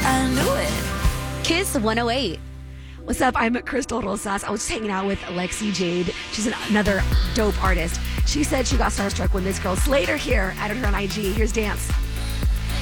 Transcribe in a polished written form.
I knew it. Kiss 108. What's up? I'm Crystal Rosas. I was just hanging out with Alexi Jade. She's another dope artist. She said she got starstruck when this girl Slater here added her on IG. Here's Dance.